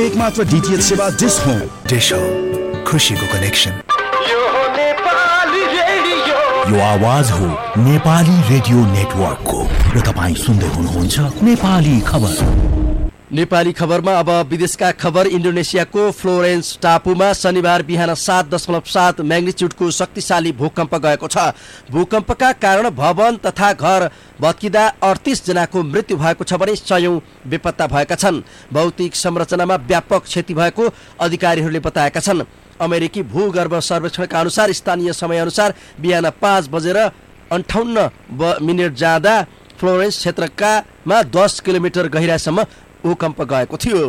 एकमात्र डीटीएच सेवा dish home. Dish home, खुशीको कनेक्सन। यो आवाज हो नेपाली रेडियो नेटवर्कको र तपाईँ सुन्दै हुनुहुन्छ नेपाली खबर। नेपाली खबरमा अब विदेशका खबर। इन्डोनेसियाको फ्लोरेन्स टापुमा शनिबार बिहान 7.7 म्याग्निच्युडको शक्तिशाली भूकम्प गएको छ। भूकम्पका कारण भवन तथा घर भत्किँदा 38 जनाको मृत्यु भएको छ भने 100 बेपत्ता भएका छन्। भौतिक संरचनामा व्यापक क्षति भएको अधिकारीहरूले बताएका छन्। अमेरिकी भूगर्भ सर्वेक्षणका अनुसार स्थानीय समयअनुसार बिहान 5:58 जाँदा फ्लोरेन्स क्षेत्रकामा 10 किलोमिटर गहिराइसम्म भूकम्प गएको थियो।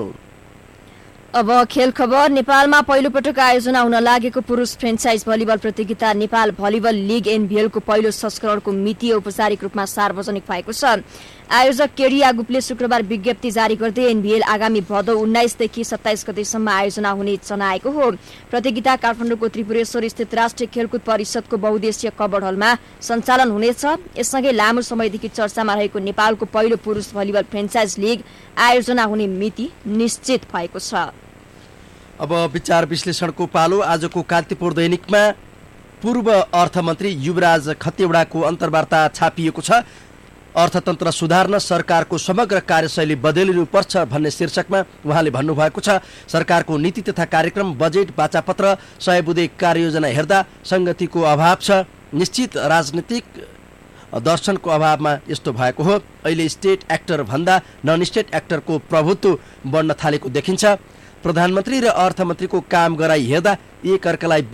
अब खेल खबर। नेपालमा पहिलो पटक आयोजना हुन लागेको पुरुष फ्रेन्चाइज भलिबल प्रतियोगिता नेपाल भलिबल लिग एनभीएलको पहिलो संस्करणको मिति औपचारिक रूपमा सार्वजनिक भएको छ। आयोजक केडी आगुपले शुक्रबार विज्ञप्ति जारी गर्दै एनभीएल आगामी भदौ 19 देखि 27 गतेसम्म आयोजना हुने जनाएको हो। प्रतियोगिता काठमाडौँको त्रिपुरेश्वर स्थित राष्ट्रिय खेलकुद परिषदको बहुद्देश्य कबड हलमा सञ्चालन हुनेछ। यससँगै लामो समयदेखि चर्चामा रहेको नेपालको पहिलो पुरुष भलिबल फ्रेन्चाइज लिग आयोजना हुने मिति निश्चित भएको छ। अब विचार विश्लेषणको पालो। आजको कान्तिपुर दैनिकमा पूर्व अर्थमन्त्री युवराज खतिवड़ाको अन्तर्वार्ता छापिएको छ। अर्थतन्त्र सुधार्न सरकारको समग्र कार्यशैली बदलिनुपर्छ भन्ने शीर्षकमा उहाँले भन्नुभएको छ। सरकारको नीति तथा कार्यक्रम, बजेट, बाचापत्र, 100 बुँदे कार्ययोजना हेर्दा संगतिको अभाव छ। निश्चित राजनीतिक दर्शनको अभावमा यस्तो भएको हो। अहिले स्टेट एक्टर भन्दा नन स्टेट एक्टरको प्रभुत्व बढ्न थालेको देखिन्छ। प्रधानमन्त्री र अर्थमन्त्रीको काम गराई हेर्दा एक अर्कालाई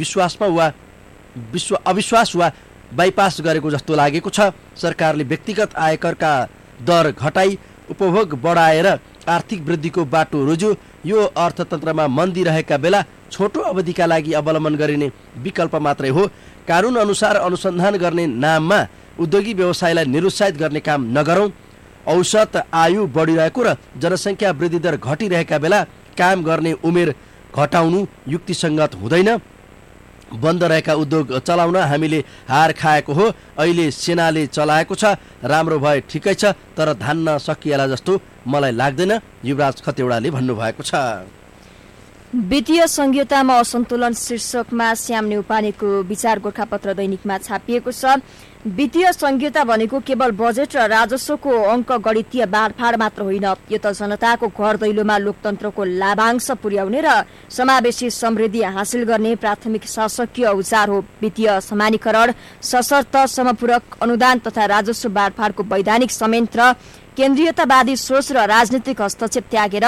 अविश्वास वा बाइपास गरेको जस्तो लागेको छ। सरकारले व्यक्तिगत आयकरका दर घटाई उपभोग बढाएर आर्थिक वृद्धिको बाटो रोज्यो। यो अर्थतन्त्रमा मन्दी रहेका बेला छोटो अवधिका लागि अवलम्बन गरिने विकल्प मात्रै हो। कानुन अनुसार अनुसन्धान गर्ने नाममा उद्योगी व्यवसायलाई निरुत्साहित गर्ने काम नगरौँ। औसत आयु बढिरहेको र जनसङ्ख्या वृद्धि दर घटिरहेका बेला काम गर्ने उमेर घटाउनु युक्तिसङ्गत हुँदैन। बन्द रहेका उद्योग चलाउन हामीले हार खाएको हो। अहिले सेनाले चलाएको छ, राम्रो भए ठिकै छ, तर धान्न सकिएला जस्तो मलाई लाग्दैन, युवराज खतिवड़ाले भन्नुभएको छ। वित्तीय संहितामा असन्तुलन शीर्षकमा श्याम नेउपानेको विचार गोरखापत्र दैनिकमा छापिएको छ। वित्तीय संहिता भनेको केवल बजेट र राजस्वको अङ्क गणितीय बाँडफाँड मात्र होइन। यो त जनताको घर दैलोमा लोकतन्त्रको लाभांश पुर्याउने र समावेशी समृद्धि हासिल गर्ने प्राथमिक शासकीय औजार हो। वित्तीय समानीकरण, सशर्त समपूरक अनुदान तथा राजस्व बाँडफाँडको वैधानिक संयन्त्र, केन्द्रीयतावादी सोच र राजनीतिक हस्तक्षेप त्यागेर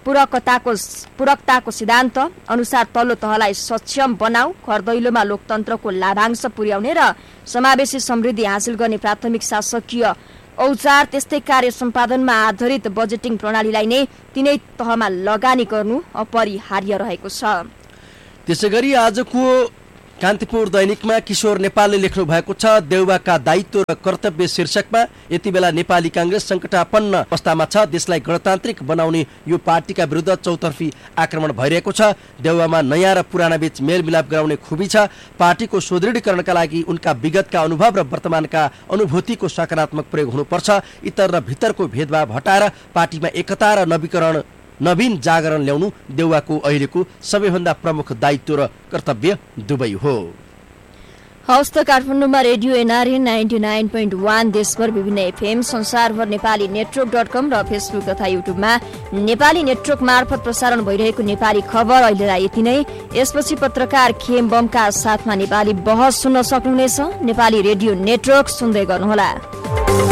पूरकताको सिद्धान्त अनुसार तल्लो तहलाई सक्षम बनाऊ, घर दैलोमा लोकतन्त्रको लाभांश पुर्याउने र समावेशी समृद्धि हासिल गर्ने प्राथमिक शासकीय औजार, त्यस्तै कार्य सम्पादनमा आधारित बजेटिङ प्रणालीलाई नै तिनै तहमा लगानी गर्नु अपरिहार्य रहेको छ। त्यसैगरी आजको कान्तिपुर दैनिकमा किशोर नेपालले लेख्नु भएको छ। देउबाका दायित्व र कर्तव्य शीर्षकमा यति बेला नेपाली कांग्रेस सङ्कटापन्न अवस्थामा छ। देशलाई गणतान्त्रिक बनाउने यो पार्टीका विरुद्ध चौतर्फी आक्रमण भइरहेको छ। देउबामा नयाँ र पुराना बीच मेलमिलाप गराउने खुबी छ। पार्टीको सुदृढीकरणका लागि उनका विगतका अनुभव र वर्तमानका अनुभूतिको सकारात्मक प्रयोग हुनुपर्छ। इतर र भितरको भेदभाव हटाएर पार्टीमा एकता र नवीन जागरण ल्याउनु देउवाको अहिलेको सबैभन्दा प्रमुख दायित्व र कर्तव्य दुवै हो। हवस् त काठमाडौँमा रेडियो एनआरए 99.1, देशभर विभिन्न एफएम, संसारभर नेपाली नेटवर्क.com र फेसबुक तथा युट्युबमा नेपाली नेटवर्क मार्फत प्रसारण भइरहेको नेपाली खबर अहिलेलाई यति नै। यसपछि पत्रकार खेम बमका साथमा नेपाली बहस सुन्न सक्नुहुनेछ। नेपाली रेडियो नेटवर्क सुन्दै गर्नुहोला।